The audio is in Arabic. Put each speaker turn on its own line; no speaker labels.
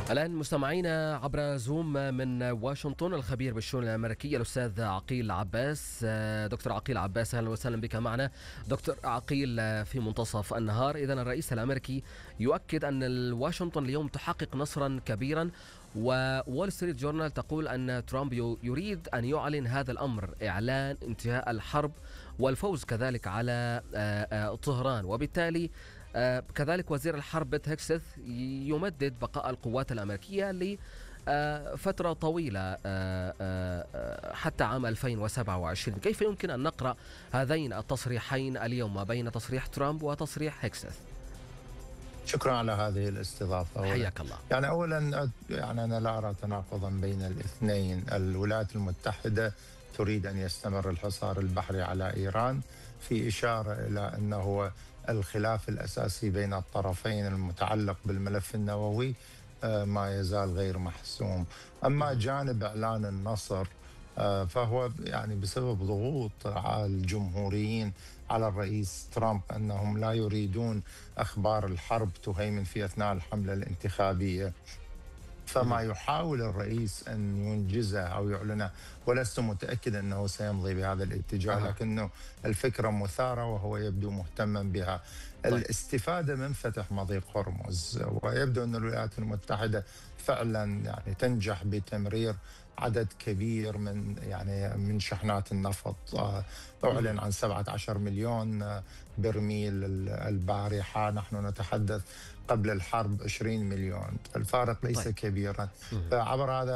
الآن مستمعينا عبر زوم من واشنطن الخبير بالشؤون الأمريكية الأستاذ عقيل عباس. دكتور عقيل عباس، أهلا وسهلا بك معنا. دكتور عقيل، في منتصف النهار إذن الرئيس الأمريكي يؤكد أن واشنطن اليوم تحقق نصرا كبيرا، وول ستريت جورنال تقول أن ترامب يريد أن يعلن هذا الأمر، إعلان انتهاء الحرب والفوز كذلك على طهران، وبالتالي كذلك وزير الحرب بيت هيكسث يمدد بقاء القوات الأمريكية لفترة طويلة حتى عام 2027. كيف يمكن أن نقرأ هذين التصريحين اليوم ما بين تصريح ترامب وتصريح هيكسث؟
شكرا على هذه الاستضافة.
حياك الله.
أولا أنا لا أرى تناقضا بين الاثنين. الولايات المتحدة تريد أن يستمر الحصار البحري على إيران، في إشارة إلى أنه الخلاف الأساسي بين الطرفين المتعلق بالملف النووي ما يزال غير محسوم. أما جانب إعلان النصر فهو بسبب ضغوط الجمهوريين على الرئيس ترامب أنهم لا يريدون أخبار الحرب تهيمن في أثناء الحملة الانتخابية، فما يحاول الرئيس أن ينجزه أو يعلنه، ولست متأكد أنه سيمضي بهذا الاتجاه، لكنه الفكرة مثارة وهو يبدو مهتما بها. الاستفادة من فتح مضيق هرمز، ويبدو أن الولايات المتحدة فعلا تنجح بتمرير عدد كبير من شحنات النفط. أعلن عن 17 مليون برميل البارحة، نحن نتحدث قبل الحرب 20 مليون، الفارق ليس كبيرا. فعبر هذا